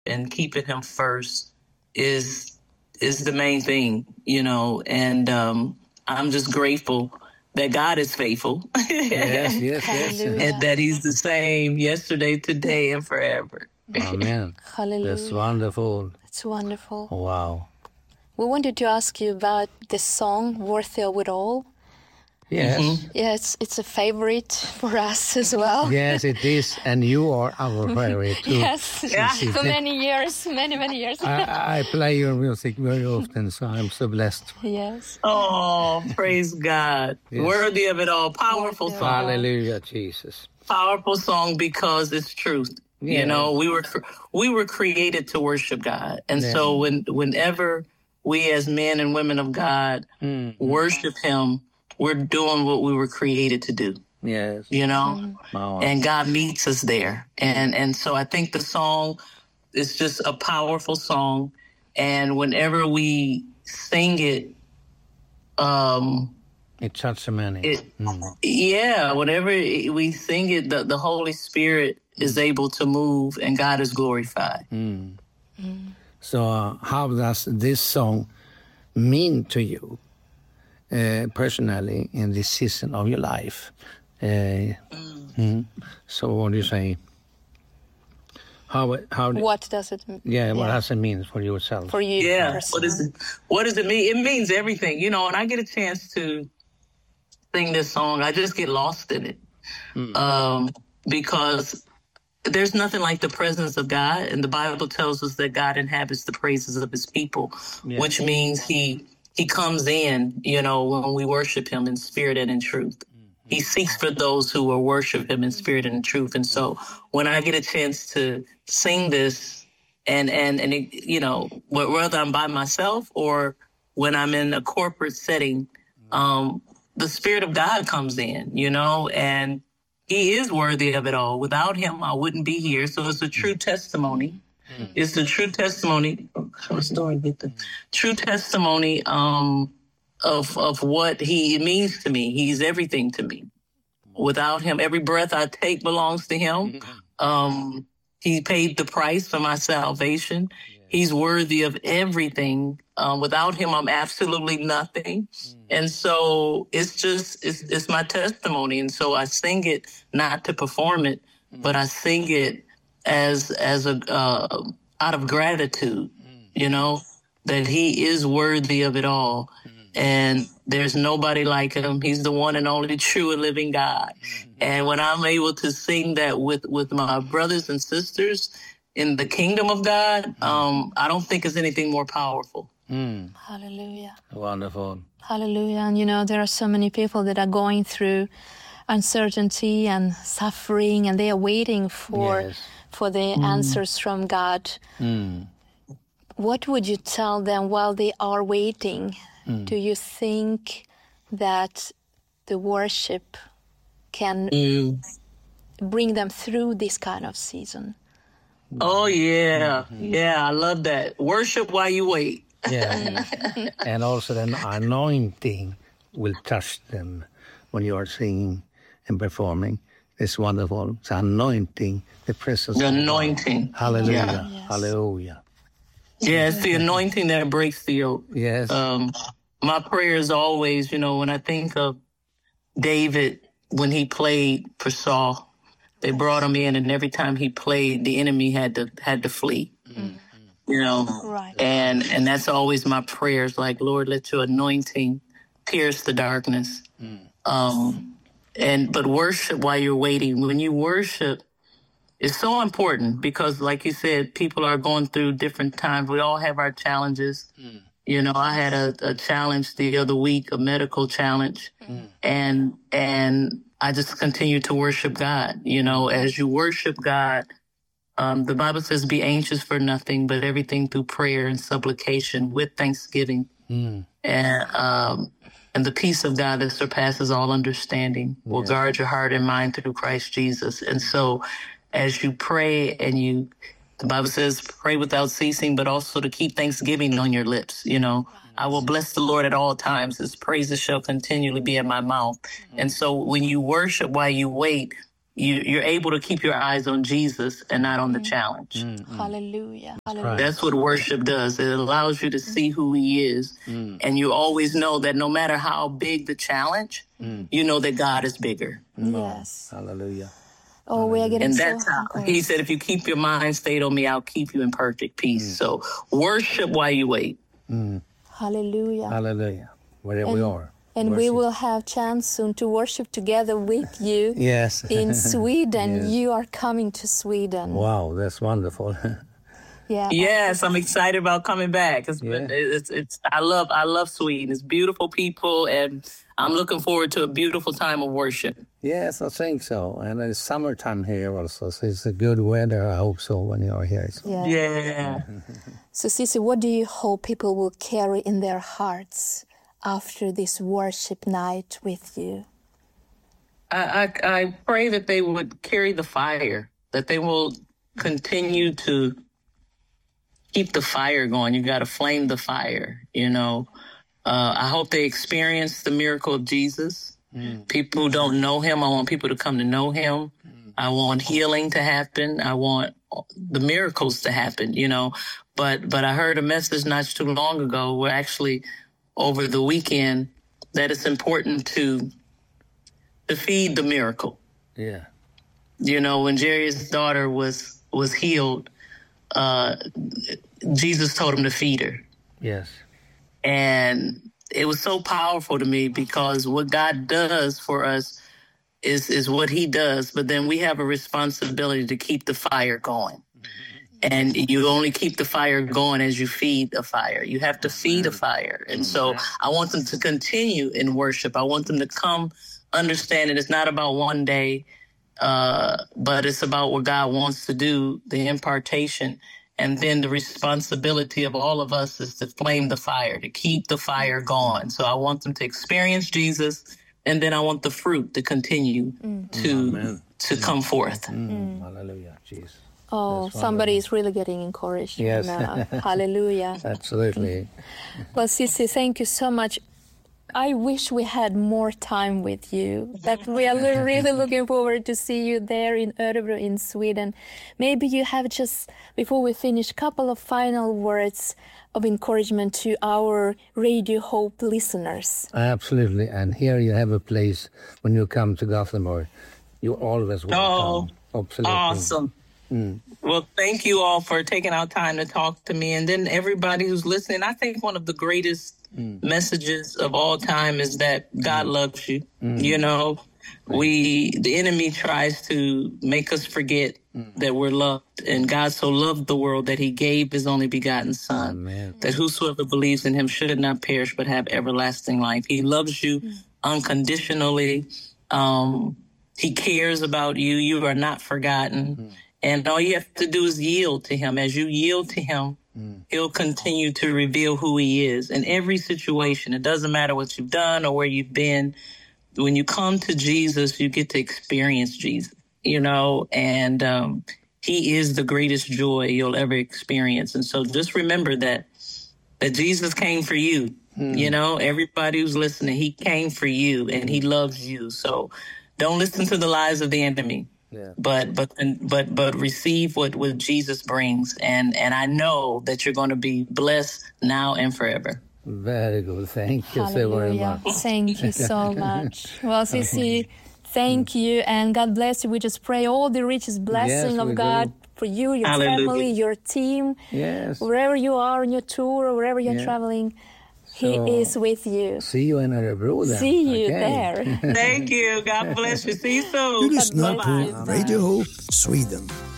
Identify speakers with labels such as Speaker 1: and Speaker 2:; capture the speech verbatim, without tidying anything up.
Speaker 1: and keeping him first is is the main thing, you know. And um, I'm just grateful that God is faithful.
Speaker 2: Yes, yes, yes.
Speaker 1: And that he's the same yesterday, today, and forever.
Speaker 2: Amen.
Speaker 3: Hallelujah.
Speaker 2: That's wonderful.
Speaker 3: It's wonderful.
Speaker 2: Wow.
Speaker 3: We wanted to ask you about the song "Worthy of It All."
Speaker 2: Yes.
Speaker 1: Mm-hmm.
Speaker 3: Yeah, it's, it's a favorite for us as well.
Speaker 2: Yes, it is. And you are our favorite too.
Speaker 3: Yes,
Speaker 1: Yeah.
Speaker 3: for many years, many, many years.
Speaker 2: I, I play your music very often, so I'm so blessed.
Speaker 3: Yes.
Speaker 1: Oh, praise God.
Speaker 2: Yes.
Speaker 1: Worthy of it all. Powerful
Speaker 3: Worthy of
Speaker 1: song.
Speaker 2: Hallelujah, Jesus.
Speaker 1: Powerful song because it's truth.
Speaker 2: Yeah.
Speaker 1: You know, we were we were created to worship God. And
Speaker 2: Yeah.
Speaker 1: so when whenever we as men and women of God
Speaker 2: Mm.
Speaker 1: worship him, we're doing what we were created to do.
Speaker 2: Yes.
Speaker 1: You know?
Speaker 2: Wow.
Speaker 1: And God meets us there. And and so I think the song is just a powerful song. And whenever we sing it, um,
Speaker 2: It touches many.
Speaker 1: it,
Speaker 2: Mm.
Speaker 1: yeah, whenever we sing it, the, the Holy Spirit is able to move and God is glorified.
Speaker 2: Mm. So uh, how does this song mean to you uh, personally in this season of your life? Uh, mm. So what do you say? How how do,
Speaker 3: What does it mean?
Speaker 2: yeah, what
Speaker 3: Yeah.
Speaker 2: does it mean for yourself?
Speaker 3: For you
Speaker 1: Yeah. What
Speaker 3: personally?
Speaker 1: is it? What does it mean? It means everything, you know, and I get a chance to sing this song. I just get lost in it. Um, because there's nothing like the presence of God. And the Bible tells us that God inhabits the praises of his people,
Speaker 2: Yeah.
Speaker 1: which means he, he comes in, you know, when we worship him in spirit and in truth. He seeks for those who will worship him in spirit and in truth. And so when I get a chance to sing this and, and, and it, you know, wh- whether I'm by myself or when I'm in a corporate setting, um, the Spirit of God comes in, you know, and he is worthy of it all. Without him, I wouldn't be here. So it's a true testimony. It's the true testimony. Oh, story, get the true testimony um, of of what he means to me. He's everything to me. Without him, every breath I take belongs to him. Um, he paid the price for my salvation. He's worthy of everything. Um, without him, I'm absolutely nothing. And so it's just, it's, it's my testimony. And so I sing it not to perform it, but I sing it as, as a, uh, out of gratitude, you know, that he is worthy of it all. And there's nobody like him. He's the one and only true and living God. And when I'm able to sing that with, with my brothers and sisters in the kingdom of God, um, I don't think it's anything more powerful.
Speaker 2: Mm.
Speaker 3: Hallelujah.
Speaker 2: Wonderful.
Speaker 3: Hallelujah. And you know, there are so many people that are going through uncertainty and suffering, and they are waiting for
Speaker 2: Yes.
Speaker 3: for the answers from God.
Speaker 2: Mm.
Speaker 3: What would you tell them while they are waiting? Do you think that the worship can
Speaker 1: Mm.
Speaker 3: bring them through this kind of season?
Speaker 1: Oh, yeah. Yeah, I love that. Worship while you wait.
Speaker 2: Yeah. And also the anointing will touch them when you are singing and performing. It's wonderful. It's anointing, the presence
Speaker 1: The
Speaker 2: of God.
Speaker 1: anointing.
Speaker 2: Hallelujah.
Speaker 3: Yeah. Yes.
Speaker 2: Hallelujah.
Speaker 1: Yeah, it's the anointing that breaks the yoke.
Speaker 2: Yes.
Speaker 1: Um, my prayer is always, you know, when I think of David, when he played for Saul, they brought him in, and every time he played, the enemy had to had to flee. You know,
Speaker 3: Right.
Speaker 1: and and that's always my prayers. Like, Lord, let your anointing pierce the darkness. Um, and but worship while you're waiting. When you worship, it's so important because, like you said, people are going through different times. We all have our challenges. You know, I had a, a challenge the other week, a medical challenge, and and I just continue to worship God. You know, as you worship God, um, the Bible says, "Be anxious for nothing, but everything through prayer and supplication with thanksgiving."
Speaker 2: Mm.
Speaker 1: And um, and the peace of God that surpasses all understanding will guard your heart and mind through Christ Jesus. And so, as you pray and you, the Bible says, pray without ceasing, but also to keep thanksgiving on your lips. You know, I will bless the Lord at all times. His praises shall continually be in my mouth. And so when you worship while you wait, you, you're able to keep your eyes on Jesus and not on the challenge.
Speaker 3: Mm-hmm. Hallelujah. Hallelujah.
Speaker 1: That's what worship does. It allows you to see who he is. Mm. And you always know that no matter how big the challenge, mm. you know that God is bigger.
Speaker 3: Yes.
Speaker 2: Hallelujah.
Speaker 3: Oh, we are getting
Speaker 1: and
Speaker 3: so
Speaker 1: that's how
Speaker 3: encouraged.
Speaker 1: He said, if you keep your mind stayed on me, I'll keep you in perfect peace. Mm. So worship while you wait.
Speaker 2: Mm.
Speaker 3: Hallelujah.
Speaker 2: Hallelujah. Wherever
Speaker 3: and,
Speaker 2: we are.
Speaker 3: And worship. We will have chance soon to worship together with you.
Speaker 2: Yes.
Speaker 3: In Sweden. Yes. You are coming to Sweden.
Speaker 2: Wow, that's wonderful.
Speaker 3: Yeah.
Speaker 1: Yes, I'm excited about coming back. It's, yeah. it's, it's, I love, I love Sweden. It's beautiful people, and I'm looking forward to a beautiful time of worship.
Speaker 2: Yes, I think so. And it's summertime here also, so it's a good weather. I hope so when you are here. So.
Speaker 3: Yeah.
Speaker 1: Yeah.
Speaker 3: So, Cici, what do you hope people will carry in their hearts after this worship night with you?
Speaker 1: I, I, I pray that they would carry the fire, that they will continue to keep the fire going. You got to flame the fire, you know. Uh, I hope they experience the miracle of Jesus. Mm. People who don't know him, I want people to come to know him. Mm. I want healing to happen. I want the miracles to happen, you know. But but I heard a message not too long ago, where actually over the weekend, that it's important to to feed the miracle.
Speaker 2: Yeah.
Speaker 1: You know, when Jerry's daughter was was healed, uh, Jesus told him to feed her.
Speaker 2: Yes.
Speaker 1: And it was so powerful to me, because what God does for us is is what he does. But then we have a responsibility to keep the fire going. And you only keep the fire going as you feed the fire. You have to feed a fire. And so I want them to continue in worship. I want them to come understanding it's not about one day, uh, but it's about what God wants to do, the impartation. And then the responsibility of all of us is to flame the fire, to keep the fire going. So I want them to experience Jesus, and then I want the fruit to continue mm. to Amen. to come forth.
Speaker 2: Mm. Mm. Hallelujah, Jesus.
Speaker 3: Oh, somebody is really getting encouraged.
Speaker 2: Yes.
Speaker 3: Now. Hallelujah.
Speaker 2: Absolutely.
Speaker 3: Well, Cici, thank you so much. I wish we had more time with you, but we are really looking forward to see you there in Örebro in Sweden. Maybe you have just, before we finish, a couple of final words of encouragement to our Radio Hope listeners.
Speaker 2: Absolutely. And here you have a place when you come to Gothenburg. You're always welcome.
Speaker 1: Oh,
Speaker 2: absolutely.
Speaker 1: Awesome. Mm. Well, thank you all for taking our time to talk to me. And then everybody who's listening, I think one of the greatest Mm. messages of all time is that God mm. loves you. Mm. You know, right. we, the enemy tries to make us forget mm. that we're loved, and God so loved the world that he gave his only begotten son, Amen. That whosoever believes in him should not perish, but have everlasting life. He loves you mm. unconditionally. Um, he cares about you. You are not forgotten. Mm. And all you have to do is yield to him. As you yield to him, Mm. he'll continue to reveal who he is in every situation. It doesn't matter what you've done or where you've been. When you come to Jesus, you get to experience Jesus, you know, and um, he is the greatest joy you'll ever experience. And so just remember that, that Jesus came for you. Mm. You know, everybody who's listening, he came for you and he loves you. So don't listen to the lies of the enemy. Yeah. But but but but receive what, what Jesus brings, and and I know that you're going to be blessed now and forever.
Speaker 2: Very good, thank you
Speaker 3: Hallelujah.
Speaker 2: so very much.
Speaker 3: Thank you so much. Well, Cici, thank you, and God bless you. We just pray all the richest blessing
Speaker 2: yes,
Speaker 3: of God do. For you, your
Speaker 1: Hallelujah.
Speaker 3: family, your team,
Speaker 2: yes,
Speaker 3: wherever you are on your tour or wherever you're yeah. traveling. He so, is with you.
Speaker 2: See you in Örebro then.
Speaker 3: See you
Speaker 2: okay.
Speaker 3: there.
Speaker 1: Thank you. God bless you. See you soon.
Speaker 4: Du lyssnar på Radio Hope Sweden.